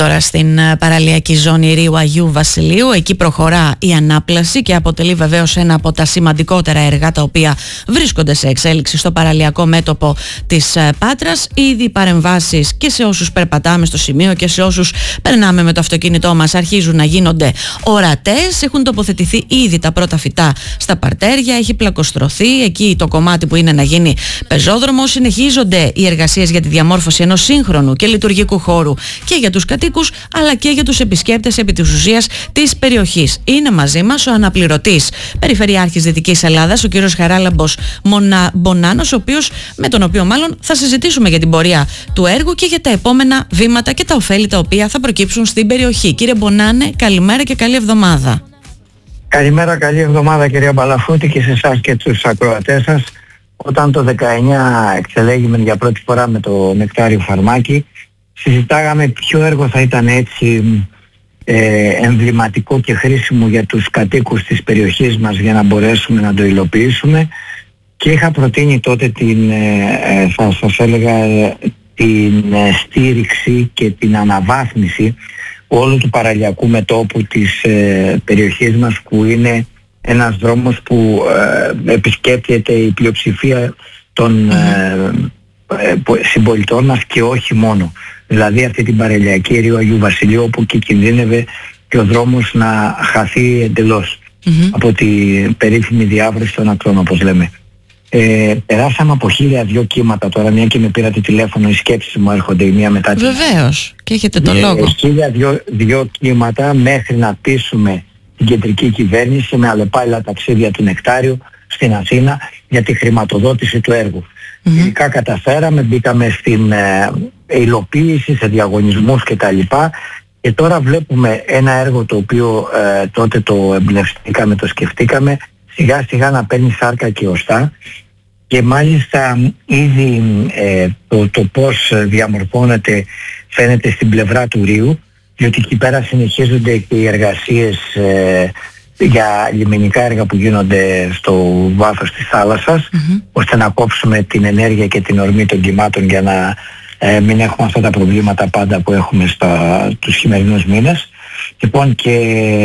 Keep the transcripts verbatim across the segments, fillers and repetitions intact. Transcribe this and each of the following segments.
τώρα στην παραλιακή ζώνη Ρίου Αγίου Βασιλείου. Εκεί προχωρά η ανάπλαση και αποτελεί βεβαίως ένα από τα σημαντικότερα έργα τα οποία βρίσκονται σε εξέλιξη στο παραλιακό μέτωπο της Πάτρας. Ήδη οι παρεμβάσεις και σε όσους περπατάμε στο σημείο και σε όσους περνάμε με το αυτοκίνητό μας αρχίζουν να γίνονται ορατές. Έχουν τοποθετηθεί ήδη τα πρώτα φυτά στα παρτέρια, έχει πλακοστρωθεί εκεί το κομμάτι που είναι να γίνει πεζόδρομο. Συνεχίζονται οι εργασίες για τη διαμόρφωση ενός σύγχρονου και λειτουργικού χώρου και για τους κατοίκους αλλά και για τους επισκέπτες επί της ουσίας της περιοχής. Είναι μαζί μας ο αναπληρωτής Περιφερειάρχης Δυτικής Ελλάδας, ο κύριος Χαράλαμπος Μονα... Μπονάνος, ο οποίος, με τον οποίο μάλλον θα συζητήσουμε για την πορεία του έργου και για τα επόμενα βήματα και τα ωφέλη τα οποία θα προκύψουν στην περιοχή. Κύριε Μπονάνε, καλημέρα και καλή εβδομάδα. Καλημέρα, καλή εβδομάδα κυρία Μπαλαφούτη και σε εσάς και τους ακροατές σας. Όταν το δεκαεννιά εξελέγημεν για πρώτη φορά με το Νεκτάριο Φαρμάκι, συζητάγαμε ποιο έργο θα ήταν έτσι ε, εμβληματικό και χρήσιμο για τους κατοίκους της περιοχής μας για να μπορέσουμε να το υλοποιήσουμε, και είχα προτείνει τότε την, ε, θα σας έλεγα, την στήριξη και την αναβάθμιση όλου του παραλιακού μετώπου της ε, περιοχής μας, που είναι ένας δρόμος που ε, επισκέπτεται η πλειοψηφία των ε, ε, συμπολιτών μας και όχι μόνο. Δηλαδή αυτή την παραλιακή Ρίου Αγίου Βασιλείου, όπου και κινδύνευε και ο δρόμος να χαθεί εντελώς mm-hmm. από την περίφημη διάβρωση των ακτρών, όπως λέμε. Ε, περάσαμε από χίλια δυο κύματα τώρα, μια και με πήρατε τηλέφωνο, οι σκέψεις μου έρχονται η μία μετά την άλλη. Βεβαίως, και έχετε το λόγο. Ε, χίλια δυο, δυο κύματα μέχρι να πείσουμε την κεντρική κυβέρνηση με αλλεπάλληλα ταξίδια του Νεκτάριου στην Αθήνα για τη χρηματοδότηση του έργου. Mm-hmm. Ειδικά καταφέραμε, μπήκαμε στην ε, υλοποίηση, σε διαγωνισμούς κτλ. Και τώρα βλέπουμε ένα έργο το οποίο ε, τότε το εμπνευστήκαμε, το σκεφτήκαμε, σιγά σιγά να παίρνει σάρκα και οστά, και μάλιστα ήδη ε, το, το πώς διαμορφώνεται φαίνεται στην πλευρά του Ρίου, διότι εκεί πέρα συνεχίζονται και οι εργασίες ε, για λιμενικά έργα που γίνονται στο βάθος της θάλασσας, mm-hmm. ώστε να κόψουμε την ενέργεια και την ορμή των κυμάτων για να ε, μην έχουμε αυτά τα προβλήματα πάντα που έχουμε στα, τους χειμερινούς μήνες. Λοιπόν, και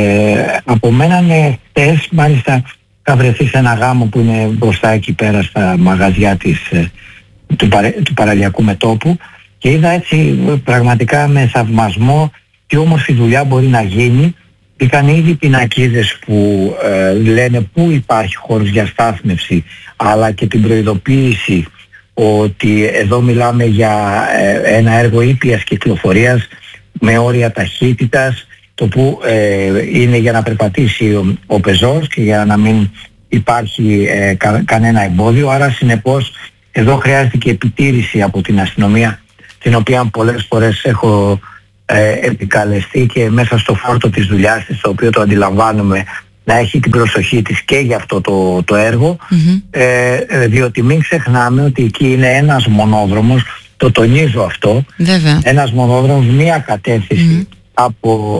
απομένανε χτες, μάλιστα θα βρεθεί σε ένα γάμο που είναι μπροστά εκεί πέρα στα μαγαζιά της, του, παρα, του παραλιακού μετώπου, και είδα έτσι πραγματικά με θαυμασμό τι όμορφη δουλειά μπορεί να γίνει. Είχαν ήδη πινακίδες που ε, λένε πού υπάρχει χώρος για στάθμευση, αλλά και την προειδοποίηση ότι εδώ μιλάμε για ε, ένα έργο ήπιας κυκλοφορίας με όρια ταχύτητας, το που ε, είναι για να περπατήσει ο, ο πεζός και για να μην υπάρχει ε, κα, κανένα εμπόδιο. Άρα συνεπώς εδώ χρειάζεται και επιτήρηση από την αστυνομία, την οποία πολλές φορές έχω ε, επικαλεστεί, και μέσα στο φόρτο της δουλειάς της, το οποίο το αντιλαμβάνομαι, να έχει την προσοχή της και για αυτό το, το έργο, mm-hmm. ε, διότι μην ξεχνάμε ότι εκεί είναι ένας μονόδρομος, το τονίζω αυτό, Βέβαια. ένας μονόδρομος, μία κατεύθυνση mm-hmm. από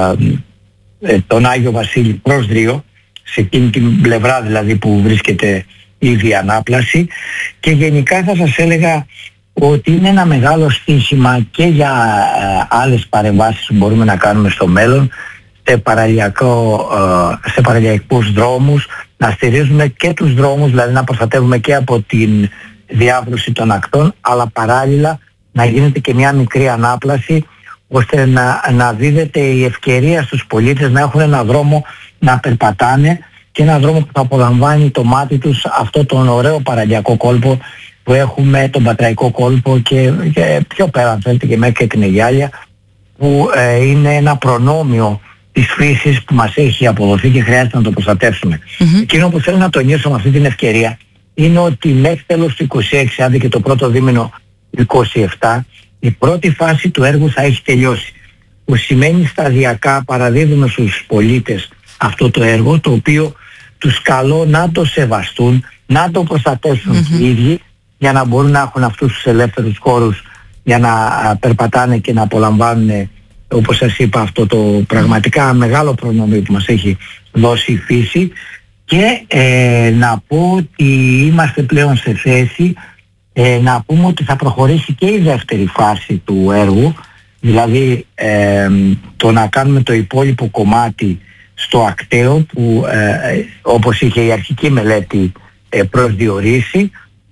ε, ε, τον Άγιο Βασίλη προς Ρίο, σε εκείνη την πλευρά δηλαδή που βρίσκεται ήδη η ανάπλαση, και γενικά θα σας έλεγα ότι είναι ένα μεγάλο στοίχημα και για ε, άλλες παρεμβάσεις που μπορούμε να κάνουμε στο μέλλον, σε, παραλιακό, ε, σε παραλιακούς δρόμους, να στηρίζουμε και τους δρόμους, δηλαδή να προστατεύουμε και από την διάβρωση των ακτών, αλλά παράλληλα να γίνεται και μια μικρή ανάπλαση, ώστε να, να δίδεται η ευκαιρία στους πολίτες να έχουν ένα δρόμο να περπατάνε, και ένα δρόμο που θα απολαμβάνει το μάτι τους αυτό τον ωραίο παραλιακό κόλπο που έχουμε, τον Πατραϊκό κόλπο, και, και πιο πέρα αν θέλετε και μέχρι και την Αιγιάλια, που ε, είναι ένα προνόμιο της φύσης που μας έχει αποδοθεί και χρειάζεται να το προστατεύσουμε. Mm-hmm. Εκείνο που θέλω να τονίσω με αυτή την ευκαιρία είναι ότι μέχρι τέλος του είκοσι έξι, άντε και το πρώτο δίμηνο του είκοσι επτά, η πρώτη φάση του έργου θα έχει τελειώσει. Που σημαίνει σταδιακά παραδίδουμε στους πολίτες αυτό το έργο, το οποίο τους καλώ να το σεβαστούν, να το προστατεύσουν mm-hmm. οι ίδιοι, για να μπορούν να έχουν αυτούς τους ελεύθερους χώρους για να περπατάνε και να απολαμβάνουν, όπως σας είπα, αυτό το πραγματικά μεγάλο προνόμιο που μας έχει δώσει η φύση. Και ε, να πω ότι είμαστε πλέον σε θέση ε, να πούμε ότι θα προχωρήσει και η δεύτερη φάση του έργου, Δηλαδή ε, το να κάνουμε το υπόλοιπο κομμάτι στο ακταίο που ε, όπως είχε η αρχική μελέτη ε, προσδιορίσει,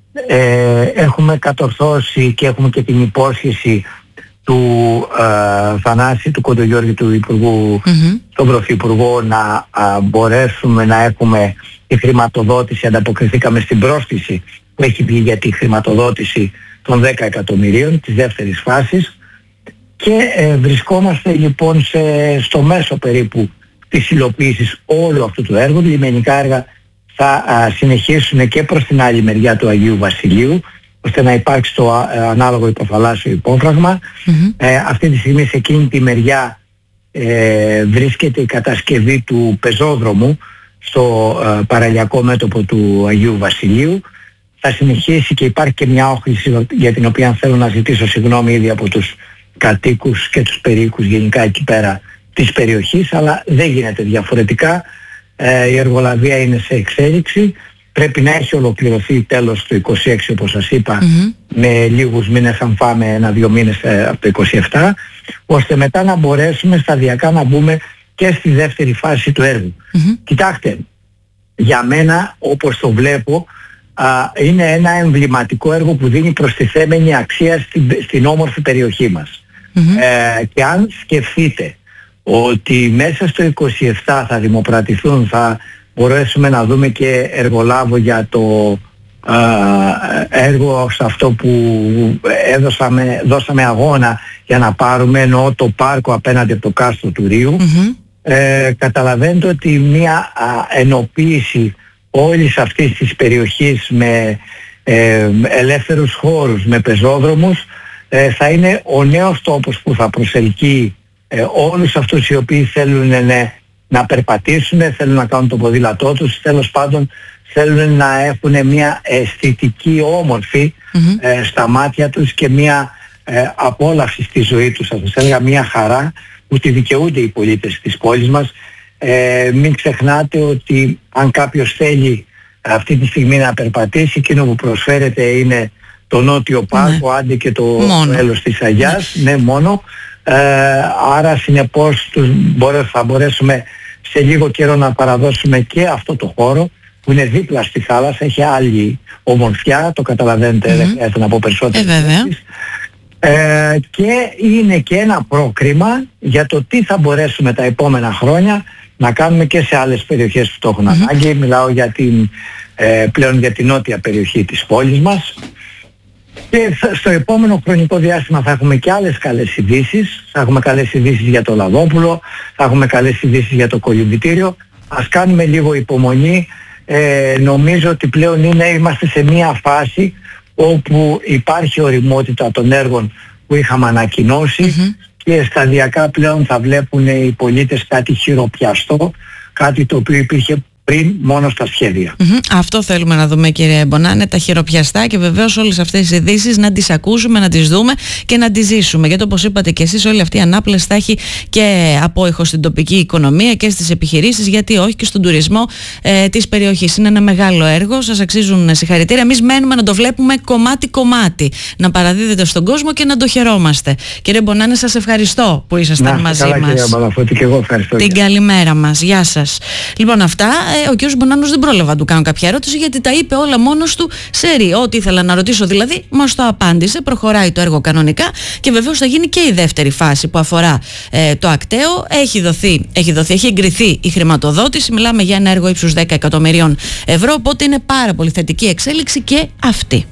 ε, έχουμε κατορθώσει και έχουμε και την υπόσχεση του ε, Θανάση του Κοντογιώργη, του Υπουργού, mm-hmm. τον Πρωθυπουργό, να α, μπορέσουμε να έχουμε τη χρηματοδότηση. Ανταποκριθήκαμε στην πρόσκληση που έχει βγει για τη χρηματοδότηση των δέκα εκατομμυρίων της δεύτερης φάσης και ε, βρισκόμαστε λοιπόν σε, στο μέσο περίπου της υλοποίησης όλου αυτού του έργου. Λιμενικά έργα θα α, συνεχίσουν και προς την άλλη μεριά του Αγίου Βασιλείου, ώστε να υπάρξει το α, ανάλογο υποθαλάσσιο υπόφραγμα. Mm-hmm. Ε, αυτή τη στιγμή σε εκείνη τη μεριά ε, βρίσκεται η κατασκευή του πεζόδρομου στο ε, παραλιακό μέτωπο του Αγίου Βασιλείου. Θα συνεχίσει και υπάρχει και μια όχληση για την οποία θέλω να ζητήσω συγγνώμη ήδη από τους κατοίκους και τους περίοικους γενικά εκεί πέρα της περιοχής, αλλά δεν γίνεται διαφορετικά. Ε, η εργολαβία είναι σε εξέλιξη, πρέπει να έχει ολοκληρωθεί τέλος του είκοσι έξι όπως σας είπα, mm-hmm. με λίγους μήνες, αν πάμε ένα-δύο μήνες ε, από το είκοσι επτά, ώστε μετά να μπορέσουμε σταδιακά να μπούμε και στη δεύτερη φάση του έργου. Mm-hmm. Κοιτάξτε, για μένα όπως το βλέπω, α, είναι ένα εμβληματικό έργο που δίνει προστιθέμενη αξία στην, στην όμορφη περιοχή μας. Mm-hmm. Ε, και αν σκεφτείτε ότι μέσα στο είκοσι επτά θα δημοπρατηθούν, θα μπορέσουμε να δούμε και εργολάβο για το α, έργο σε αυτό που έδωσαμε, δώσαμε αγώνα για να πάρουμε, εννοώ το πάρκο απέναντι από το κάστρο του Ρίου. Mm-hmm. ε, καταλαβαίνετε ότι μια α, ενοποίηση όλης αυτής της περιοχής με ε, ελεύθερους χώρους, με πεζόδρομους, ε, θα είναι ο νέος τόπος που θα προσελκύει ε, όλους αυτούς οι οποίοι θέλουν ναι, να περπατήσουν, θέλουν να κάνουν το ποδήλατό τους, τέλος πάντων θέλουν να έχουν μια αισθητική όμορφη mm-hmm. ε, στα μάτια τους και μια ε, απόλαυση στη ζωή τους, θα σας έλεγα μια χαρά που τη δικαιούνται οι πολίτες της πόλης μας. Ε, μην ξεχνάτε ότι αν κάποιος θέλει αυτή τη στιγμή να περπατήσει, εκείνο που προσφέρεται είναι το νότιο πάρκο, ναι. άντε και το έλος της Αγιάς, ναι, ναι μόνο. Ε, άρα συνεπώς τους μπορέ, θα μπορέσουμε σε λίγο καιρό να παραδώσουμε και αυτό το χώρο που είναι δίπλα στη θάλασσα, έχει άλλη ομορφιά, το καταλαβαίνετε, mm-hmm. δεν χρειάζεται να πω περισσότερο. Ε, ε, και είναι και ένα πρόκριμα για το τι θα μπορέσουμε τα επόμενα χρόνια να κάνουμε και σε άλλες περιοχές που το έχουν mm-hmm. ανάγκη. Μιλάω για την, ε, πλέον για την νότια περιοχή της πόλης μας. Και στο επόμενο χρονικό διάστημα θα έχουμε και άλλες καλές ειδήσεις. Θα έχουμε καλές ειδήσεις για το Λαδόπουλο, θα έχουμε καλές ειδήσεις για το κολυμβητήριο. Ας κάνουμε λίγο υπομονή. Ε, νομίζω ότι πλέον είναι, είμαστε σε μια φάση όπου υπάρχει οριμότητα των έργων που είχαμε ανακοινώσει mm-hmm. και σταδιακά πλέον θα βλέπουν οι πολίτες κάτι χειροπιαστό, κάτι το οποίο υπήρχε πριν μόνο στα σχέδια. Mm-hmm. Αυτό θέλουμε να δούμε, κύριε Μπονάνε, τα χειροπιαστά, και βεβαίως όλες αυτές τις ειδήσεις να τις ακούσουμε, να τις δούμε και να τις ζήσουμε. Γιατί όπως είπατε και εσείς, όλη αυτή η ανάπλαση θα έχει και απόϊχο στην τοπική οικονομία και στις επιχειρήσεις, γιατί όχι και στον τουρισμό ε, της περιοχής. Είναι ένα μεγάλο έργο, σας αξίζουν συγχαρητήρια. Εμείς μένουμε να το βλέπουμε κομμάτι-κομμάτι, να παραδίδεται στον κόσμο και να το χαιρόμαστε. Κύριε Μπονάνε, σας ευχαριστώ που ήσασταν να, μαζί καλά, μας. Κύριε Μπαλαφώτη, και εγώ ευχαριστώ. Την καλημέρα μας. Γεια σας. Λοιπόν, αυτά. Ο κ. Μπονάνος δεν πρόλαβα να του κάνω κάποια ερώτηση, γιατί τα είπε όλα μόνος του. Σέρι, ό,τι ήθελα να ρωτήσω δηλαδή, μας το απάντησε. Προχωράει το έργο κανονικά και βεβαίως θα γίνει και η δεύτερη φάση που αφορά ε, το ακταίο. Έχει δοθεί, έχει δοθεί, έχει εγκριθεί η χρηματοδότηση. Μιλάμε για ένα έργο ύψους δέκα εκατομμυρίων ευρώ, οπότε είναι πάρα πολύ θετική εξέλιξη και αυτή.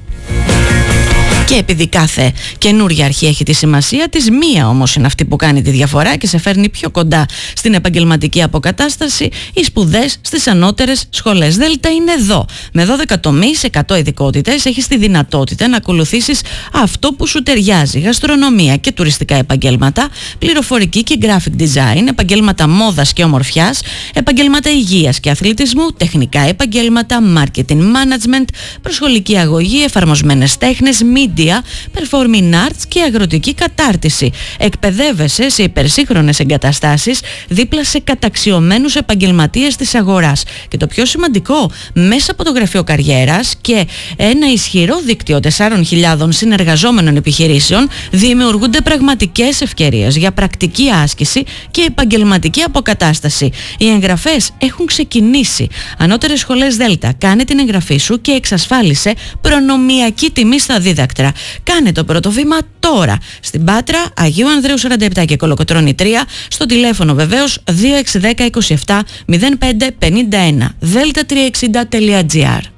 Και επειδή κάθε καινούργια αρχή έχει τη σημασία της, μία όμως είναι αυτή που κάνει τη διαφορά και σε φέρνει πιο κοντά στην επαγγελματική αποκατάσταση, οι σπουδές στις ανώτερες σχολές. Δέλτα είναι εδώ. Με δώδεκα τομείς, εκατό ειδικότητες, έχεις τη δυνατότητα να ακολουθήσεις αυτό που σου ταιριάζει. Γαστρονομία και τουριστικά επαγγέλματα, πληροφορική και graphic design, επαγγέλματα μόδας και ομορφιάς, επαγγέλματα υγείας και αθλητισμού, τεχνικά επαγγέλματα, marketing management, προσχολική αγωγή, εφαρμοσμένες τέχνες, media media, performing arts και αγροτική κατάρτιση. Εκπαιδεύεσαι σε υπερσύγχρονες εγκαταστάσεις δίπλα σε καταξιωμένους επαγγελματίες της αγοράς. Και το πιο σημαντικό, μέσα από το γραφείο καριέρας και ένα ισχυρό δίκτυο τεσσάρων χιλιάδων συνεργαζόμενων επιχειρήσεων, δημιουργούνται πραγματικές ευκαιρίες για πρακτική άσκηση και επαγγελματική αποκατάσταση. Οι εγγραφές έχουν ξεκινήσει. Ανώτερες σχολές Δέλτα, κάνε την εγγραφή σου και εξασφάλισε προνομιακή τιμή στα δίδακτρα. Κάνε το πρώτο βήμα τώρα. Στην Πάτρα, Αγίου Ανδρέου σαράντα επτά και Κολοκοτρώνη τρία, στο τηλέφωνο βεβαίως δύο έξι ένα μηδέν επτά μηδέν πέντε πενήντα ένα, δέλτα τριακόσια εξήντα τελεία τζι άρ.